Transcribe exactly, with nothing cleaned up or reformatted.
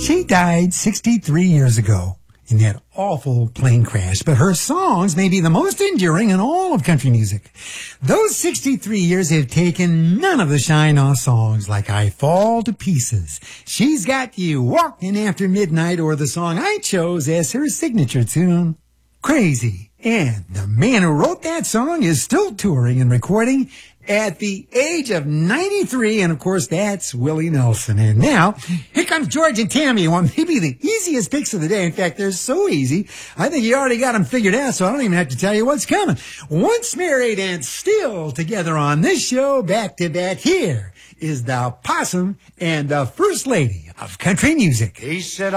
She died sixty-three years ago in that awful plane crash, but her songs may be the most enduring in all of country music. Those sixty-three years have taken none of the shine off songs like I Fall to Pieces, She's Got You, Walking After Midnight, or the song I chose as her signature tune, Crazy. And the man who wrote that song is still touring and recording at the age of ninety-three, and of course that's Willie Nelson. And now, here comes George and Tammy on maybe the easiest picks of the day. In fact, they're so easy, I think you already got them figured out, so I don't even have to tell you what's coming. Once married and still together on this show, back to back, here is the Possum and the First Lady of Country Music. He said,